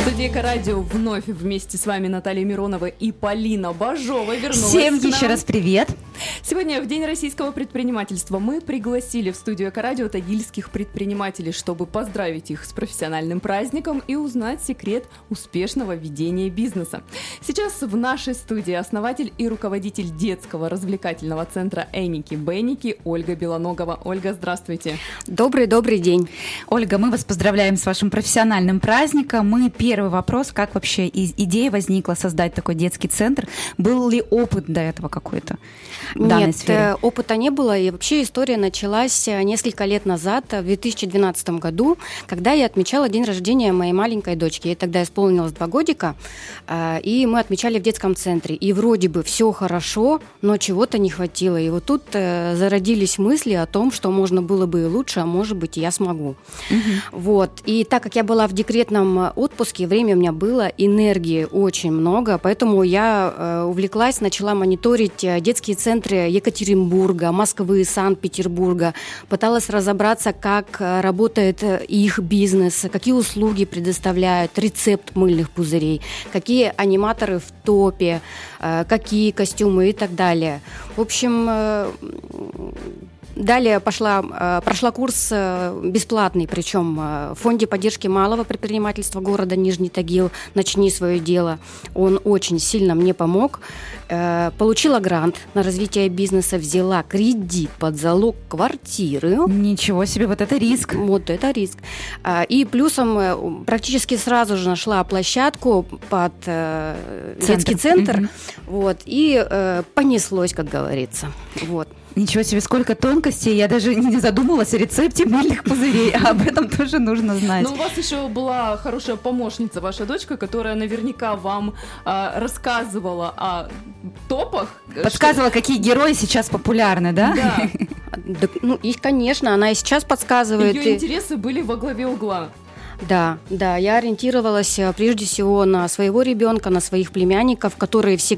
студии Эко-радио вновь вместе с вами Наталья Миронова и Полина Бажова вернулась. Всем еще раз привет! Сегодня, в День российского предпринимательства, мы пригласили в студию Эко-радио тагильских предпринимателей, чтобы поздравить их с профессиональным праздником и узнать секрет успешного ведения бизнеса. Сейчас в нашей студии основатель и руководитель детского развлекательного центра «Эники-Беники» Ольга Белоногова. Ольга, здравствуйте. Добрый день. Ольга, мы вас поздравляем с вашим профессиональным праздником. Первый вопрос, как вообще идея возникла создать такой детский центр? Был ли опыт до этого какой-то в данной сфере? Нет, опыта не было. И вообще история началась несколько лет назад, в 2012 году, когда я отмечала день рождения моей маленькой дочки. Ей тогда исполнилось 2 годика, и мы отмечали в детском центре. И вроде бы все хорошо, но чего-то не хватило. И вот тут зародились мысли о том, что можно было бы и лучше, а может быть, и я смогу. Вот. И так как я была в декретном отпуске, время у меня было, энергии очень много, поэтому я увлеклась, начала мониторить детские центры Екатеринбурга, Москвы, Санкт-Петербурга, пыталась разобраться, как работает их бизнес, какие услуги предоставляют, рецепт мыльных пузырей, какие аниматоры в топе, какие костюмы и так далее. В общем, далее прошла курс бесплатный, причем в фонде поддержки малого предпринимательства города Нижний Тагил «Начни свое дело». Он очень сильно мне помог. Получила грант на развитие бизнеса, взяла кредит под залог квартиры. Ничего себе, вот это риск. Вот это риск. И плюсом практически сразу же нашла площадку под детский центр. Вот, и понеслось, как говорится. Вот. Ничего себе, сколько тонкостей. Я даже не задумывалась о рецепте мыльных пузырей, а об этом тоже нужно знать. Но у вас еще была хорошая помощница, ваша дочка, которая наверняка вам рассказывала о топах. Подсказывала, какие герои сейчас популярны, да? Да. Ну, и, конечно, она и сейчас подсказывает. Ее интересы были во главе угла. Да, я ориентировалась прежде всего на своего ребенка, на своих племянников, которые всегда